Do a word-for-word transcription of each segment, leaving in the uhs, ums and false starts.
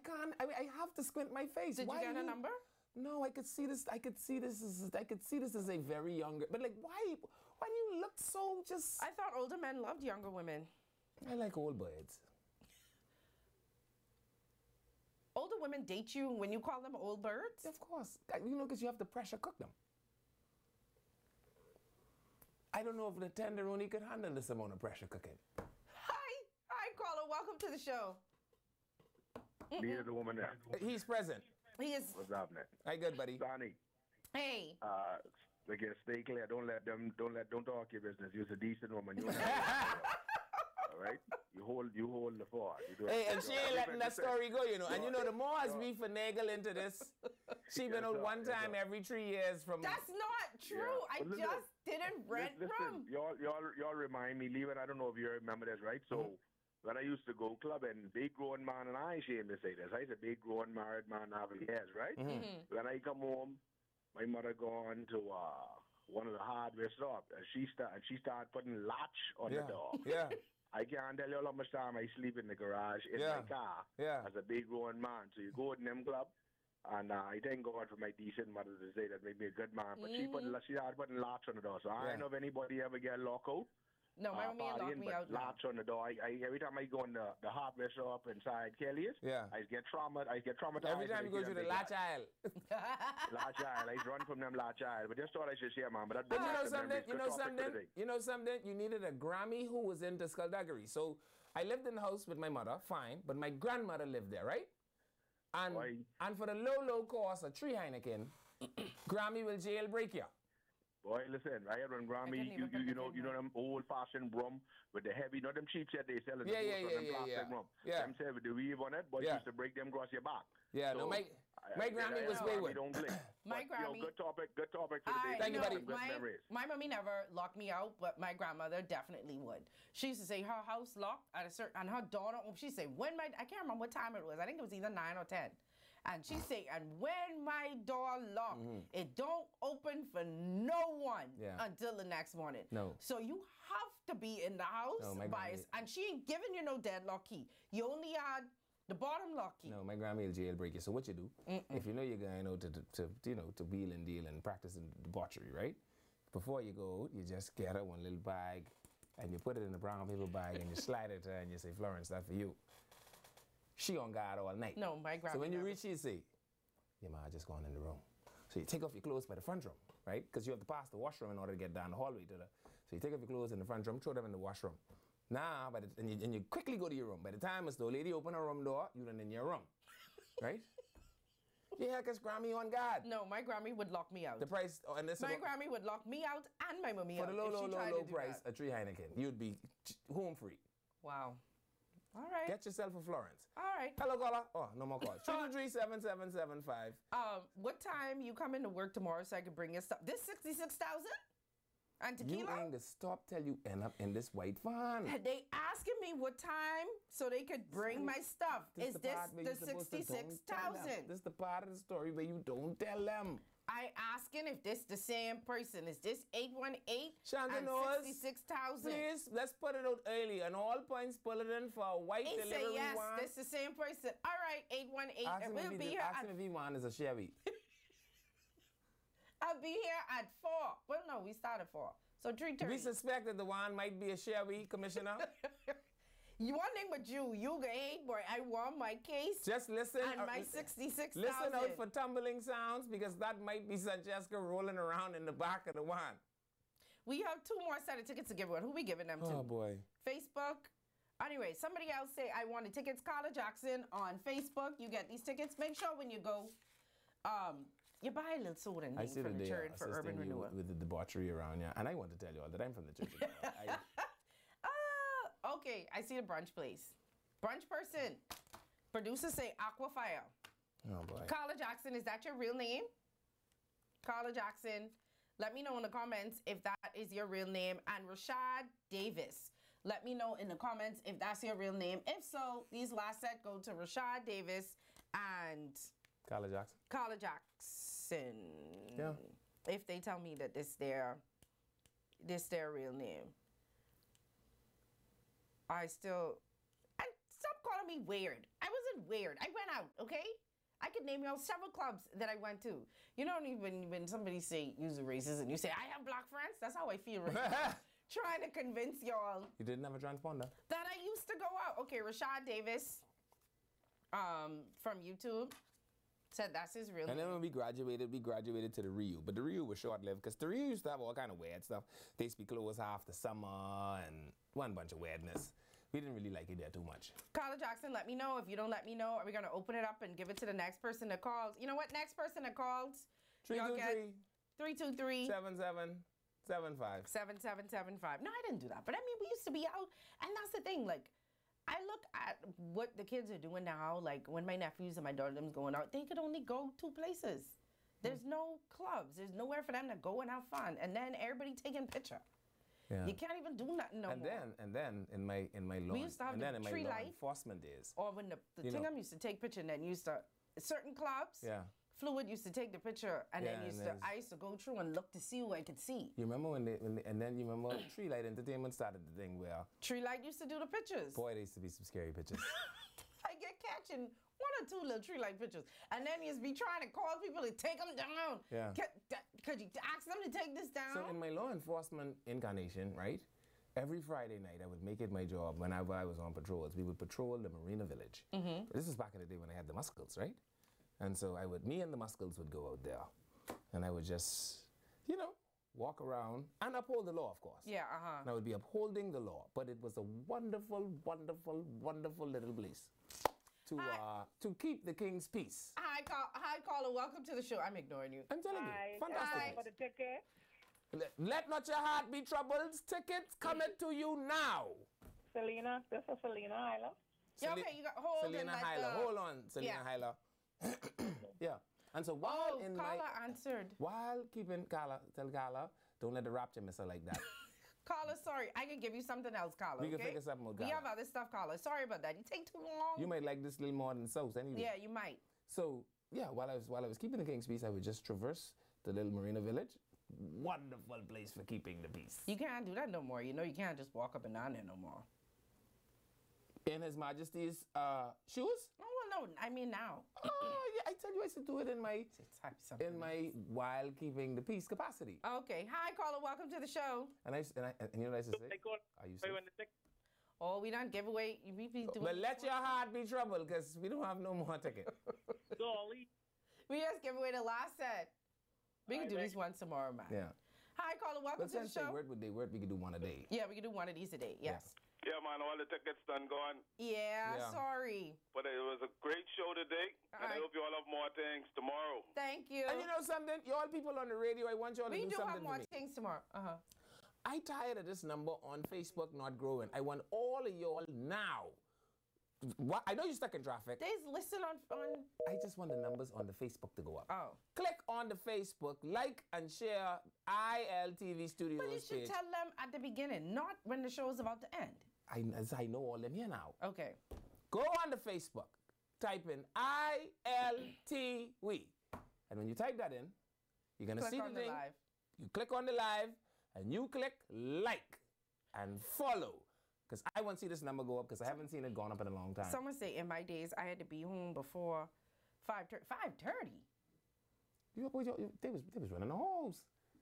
can't. I mean, I have to squint my face. Did Why you get you, a number? No, I could see this. I could see this as. I could see this as a very younger. But like, why? Why do you look so just? I thought older men loved younger women. I like old birds. Older women date you when you call them old birds? Of course, you know, because you have to pressure cook them. I don't know if the tenderoni could handle this amount of pressure cooking. Hi, hi, caller. Welcome to the show. Neither the woman there. He's present. He is. What's happening? Hi, good buddy. Sonny. Hey. Uh, like, stay clear. Don't let them. Don't let. Don't talk your business. You're a decent woman. You. All right. You hold. You hold the fort. You do Hey, and she ain't letting that story go, you know. And you know, the more as no. we finagle into this, she been out sir, one yes, time sir. every three years from. That's not true. Yeah. I But listen, just didn't rent listen, from. Y'all, y'all, y'all remind me. Leave it. I don't know if you remember this, right? So. Mm-hmm. When I used to go clubbing, big grown man, and I ain't ashamed to say this, I was a big grown married man having years, right? Mm-hmm. When I come home, my mother gone to uh, one of the hardware shops, and she start and she started putting latch on yeah. the door. Yeah. I can't tell you how much time I sleep in the garage in Yeah. my car Yeah. as a big grown man. So you go to them club, and uh, I thank God for my decent mother to say that made me a good man. But Mm-hmm. she put she started putting latch on the door, so I Yeah. don't know if anybody ever get locked out. No, my Uh, mommy locked partying, me but out now. latch on the door. I, I, every time I go in the, the hardware shop inside Kelly's, Yeah. I get trauma. I get traumatized. Every time you when go I see through the them latch big aisle. guys. Latch aisle. I run from them latch aisle. But just thought I should share, man. But, that But you know that's the something? memories. You Good know topic for something? today. You know something? You needed a Grammy who was into skullduggery. So I lived in the house with my mother, fine, but my grandmother lived there, right? And Why? and for the low, low cost of three Heineken, Grammy will jailbreak you. Boy, listen, I had one I Grammy, didn't you, even you, you put know, the you know thing them old-fashioned rum with the heavy, not them cheap shit they sell in Yeah, the yeah, booth, yeah, them yeah, plastic yeah. rum. Yeah. Them say with the weave on it, boy, Yeah. used to break them across your back. Yeah, no, my- my Grammy was way wayward. Don't blink. My But, you know, Grammy- good topic, good topic for the I day. Thank you, know, buddy. Good My, memories. my mommy never locked me out, but my grandmother definitely would. She used to say her house locked at a certain, and her daughter, she say when my, I can't remember what time it was. I think it was either nine or ten. And she say, and when my door locked, Mm-hmm. it don't open for no one Yeah. until the next morning. No. So you have to be in the house No, my by, Grammy- and she ain't giving you no deadlock key. You only had the bottom lock key. No, my Grammy will jailbreak you. So what you do, Mm-mm. if you know you're going out to, to, to, you know, to wheel and deal and practice in debauchery, right? Before you go out, you just get out one little bag and you put it in the brown paper bag and you slide it to her and you say, Florence, that's for you. She on guard all night. No, my Grammy So when you never. reach, you say, yeah, ma, I just gone in the room. So you take off your clothes by the front room, right? Because you have to pass the washroom in order to get down the hallway to the. So you take off your clothes in the front room, throw them in the washroom. Now, by the, and, you, and you quickly go to your room. By the time it's the lady open her room door, you're in your room, right? Yeah, because Grammy on guard. No, my Grammy would lock me out. The price, oh, and this My is what- Grammy would lock me out and my mommy for out the low, if low, she low, tried low to do price, that. a three Heineken, you'd be home free. Wow. All right. Get yourself a Florence. All right. Hello, caller. Oh, no more calls. three two three, seven seven seven five. Um, what time you come into work tomorrow so I can bring your stuff? This sixty-six thousand and You tequila. ain't to stop till you end up in this white van. They asking me what time so they could bring my stuff. Is the this part where the you supposed to sixty-six don't tell them. thousand? This is the part of the story where you don't tell them. I asking if this the same person. Is this eight one eight Shanta and knows. sixty-six thousand? Please, let's put it out early. And all points, pull it in for a white He delivery say yes, one. this the same person. All right, eight one eight, Ask and him, if we'll he, be did- here ask at him if he want is a Chevy. I'll be here at four. Well, no, we start at four. So three We thirty. suspect that the one might be a Chevy, Commissioner. You one thing with you, you get eight boy. I won my case. Just listen. And uh, my listen- sixty-six Listen thousand. out for tumbling sounds because that might be Francesca rolling around in the back of the one. We have two more set of tickets to give away. Who we giving them to? Oh boy. Facebook. Anyway, somebody else say I wanted tickets. Carla Jackson on Facebook. You get these tickets. Make sure when you go, um, you buy a little soda and I thing see for that the they are church for Urban assisting you Renewal. with the debauchery around you. And I want to tell you all that I'm from the church. of God. I, Ah, okay. I see the brunch place. Brunch person. Producer say Aquafire. oh boy. Carla Jackson, is that your real name? Carla Jackson, let me know in the comments if that is your real name. And Rashad Davis, let me know in the comments if that's your real name. If so, these last set go to Rashad Davis and Carla Jackson. Carla Jackson. Yeah. If they tell me that this their this their real name. I still, and stop calling call me weird. I wasn't weird. I went out, okay? I could name you all several clubs that I went to. You know, when, when somebody say, use a racist, and you say, I have black friends, that's how I feel right now. Trying to convince y'all. You didn't have a transponder? That I used to go out. Okay, Rashad Davis um, from YouTube said that's his real And name. then when we graduated, we graduated to the Rio. But the Rio was short-lived because the Rio used to have all kind of weird stuff. They used to be closed half the summer and one bunch of weirdness. We didn't really like it there too much. Carla Jackson, let me know. If you don't let me know, are we going to open it up and give it to the next person that calls? You know what? Next person that calls, three two three, three two three, seven seven seven five. seven seven seven five. No, I didn't do that. But I mean, we used to be out. And that's the thing. Like, I look at what the kids are doing now. Like, when my nephews and my daughters going out, they could only go two places. There's no clubs. There's nowhere for them to go and have fun. And then everybody taking picture. Yeah. You can't even do nothing no and more. then, and then in my in my law, used to have and the then in my tree law light. enforcement days. Or when the, the You thing know. I'm used to take picture and then used to, certain clubs, Yeah. Fluid used to take the picture and Yeah, then used and to, there's- I used to go through and look to see who I could see. You remember when they, when they and then you remember Tree Light Entertainment started the thing where, Tree Light used to do the pictures. boy, there used to be some scary pictures. I get catching one or two little Tree Light pictures. And then you'd be trying to call people to take them down. Yeah. Get, that- could you ask them to take this down? So in my law enforcement incarnation, right? Every Friday night, I would make it my job whenever I was on patrols. We would patrol the Marina Village. Mm-hmm. This was back in the day when I had the Muscles, right? And so I would, me and the Muscles would go out there, and I would just, you know, walk around and uphold the law, of course. Yeah, uh-huh. And I would be upholding the law, but it was a wonderful, wonderful, wonderful little place to I- uh, to keep the king's peace. Hi, call, hi, caller. Welcome to the show. I'm ignoring you. I'm telling Hi, you, fantastic. Hi. place. for the ticket. Let, let not your heart be troubled. Tickets coming to you now. Selena, this is Selena Isla. Yeah, Sele- okay, you got hold Selena and let Hyla. the- Hold on, Selena Yeah. Hyla. Yeah. And so while Oh, in caller my answered. while keeping Carla, tell Carla, don't let the rapture miss her like that. Caller, sorry. I can give you something else, caller. We can okay? figure something out, We caller. have other stuff, caller. Sorry about that. You take too long. You might like this little more than South anyway. Yeah, you might. So yeah, while I was while I was keeping the king's peace, I would just traverse the little Marina Village. Wonderful place for keeping the peace. You can't do that no more. You know, you can't just walk up and down there no more. In His Majesty's uh, shoes. Oh, well, no. I mean now. Oh yeah, I tell you, I used to do it in my Type something. in my while keeping the peace capacity. Okay. Hi, caller. Welcome to the show. And I used- and, I, and you know what I used to say? They call Are you pay safe? when the ticket. Oh, we done give away. We be doing. But let your heart be troubled, because we don't have no more ticket. Dolly. We just give away the last set. We can Alright, do thank these once tomorrow, man. Yeah. Hi, caller. Welcome But to the since they show. word with they word, we could do one a day. Yeah, we can do one of these a day. Yes. Yeah, man, all the tickets done gone. Yeah. Yeah. Sorry. But it was a great show today, and I Alright. hope you all have more things tomorrow. Thank you. And you know something? Y'all people on the radio, I want y'all to we do do have something more for me. things tomorrow. Uh huh. I tired of this number on Facebook not growing. I want all of y'all now. What? I know you're stuck in traffic. There's listen on on. I just want the numbers on the Facebook to go up. Oh. Click on the Facebook, like and share I L T V Studios But you should page. tell them at the beginning, not when the show is about to end. I, as I know all them here now. Okay. Go on the Facebook, type in I L T V, and when you type that in, you're gonna Click see on the the thing. live. You click on the live, and you click like and follow, because I want to see this number go up, because I haven't seen it gone up in a long time. Someone say in my days I had to be home before five thirty. Five thirty. You, you, you, they was they was running the halls.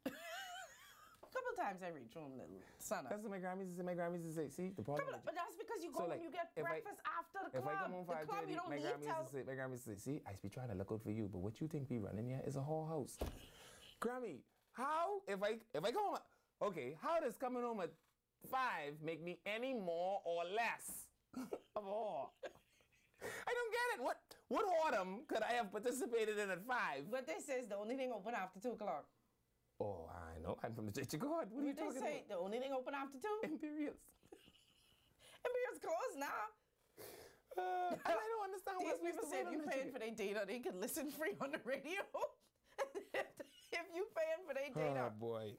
A couple times I reach home, little son. That's what my Grammys used to say. My Grammys used to say, see the problem. Couple, with- but that's because you So, go like, and you get if I- breakfast after the If club. I come home the five club you thirty, don't my leave Grammys till. used to say, my Grammys used to say, see, I be trying to look out for you, but what you think be running here is a whole house. Grammy, how if I if I come home, at- okay, how does coming home at five make me any more or less of all? I don't get it. What what autumn could I have participated in at five? What they say is the only thing open after two o'clock. Oh, I know. I'm from the Church of God. What are you What they talking say the only thing open after two. about? Imperials. Imperial's closed now. Uh, and I don't understand These what's people say if you paying for their data, they can listen free on the radio. If you paying for their Oh data. boy.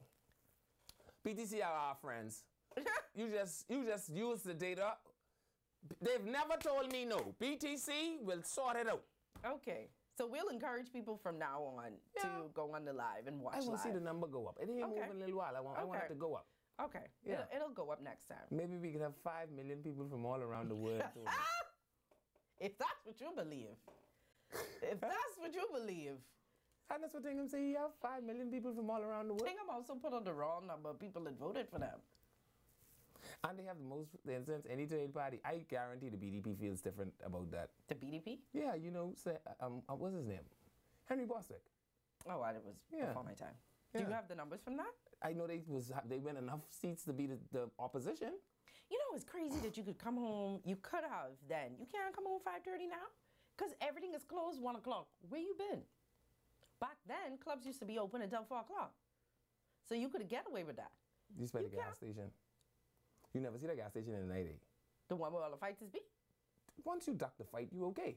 P T C are our friends. You just you just use the data. They've never told me no. P T C will sort it out. Okay. So we'll encourage people from now on to Yeah. go on the live and watch I want to see live. the number go up. It ain't Okay. moving a little while. I want I want it Okay. to go up. Okay. Yeah. It'll, it'll go up next time. Maybe we could have five million people from all around the world. tune in. If that's what you believe. If that's what you believe. And that's what Tingham say. He have five million people from all around the world. Tingham also put on the wrong number of people that voted for them. And they have the most, in sense, any trade party. I guarantee the B D P feels different about that. The B D P? Yeah, you know, say, um, uh, what's his name? Henry Bostwick. Oh, well, it was Yeah. before my time. Do you Yeah. have the numbers from that? I know they was they win enough seats to beat the, the opposition. You know, it's crazy that you could come home. You could have then. You can't come home five thirty now? Because everything is closed one o'clock. Where you been? Back then, clubs used to be open until four o'clock. So you could get away with that. You spent You the gas can't- station. You never see that gas station in the night, eh? The one where all the fights is be? Once you duck the fight, you okay.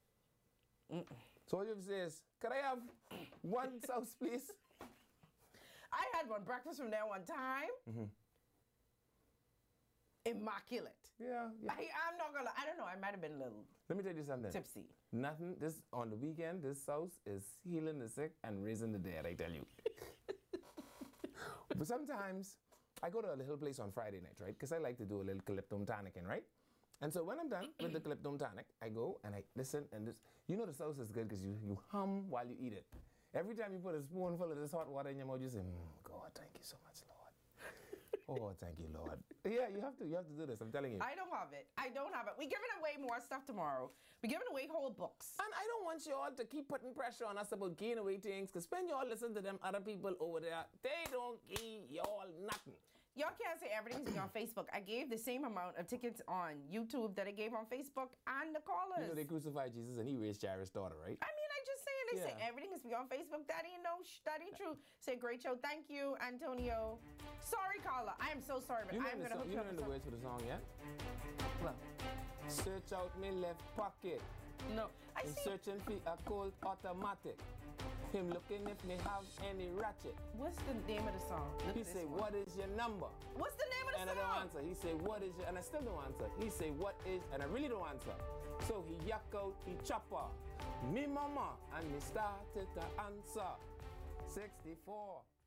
So all you have to say is, could I have one sauce, please? I had one breakfast from there one time. Mm-hmm. Immaculate. Yeah, yeah. I, I'm not gonna. I don't know. I might have been a little Let me tell you something. tipsy. Nothing. This on the weekend. This sauce is healing the sick and raising the dead. I tell you. But sometimes I go to a little place on Friday night, right? Because I like to do a little Calyptum tonicking, right? And so when I'm done with the Calyptum tonic, I go and I listen and this. You know the sauce is good because you you hum while you eat it. Every time you put a spoonful of this hot water in your mouth, you say, mm, God, thank you so much, Lord. Oh, thank you, Lord. Yeah, you have to. You have to do this. I'm telling you. I don't have it. I don't have it. We're giving away more stuff tomorrow. We're giving away whole books. And I don't want you all to keep putting pressure on us about giving away things, because when you all listen to them other people over there, they don't give y'all nothing. Y'all can't say everything's be on Facebook. I gave the same amount of tickets on YouTube that I gave on Facebook and the callers. You know they crucified Jesus and he raised Jairus' daughter, right? I mean, I just saying, they say Yeah. everything is be on Facebook. That ain't no, sh- that ain't true. Say, great show. Thank you, Antonio. Sorry, Carla. I am so sorry, but You I'm know going to hook the, you you up know with the some- words for the song, yeah? Well, Search out me left pocket. no. I He's see. searching for a cold automatic. Him looking if me have any ratchet. What's the name of the song? Look He at this say, one. what is your number? What's the name of the And I song? don't answer. He say, what is your, and I still don't answer. He say, what is, and I really don't answer. So he yak out the chopper. Me mama, and me started to answer. sixty-four.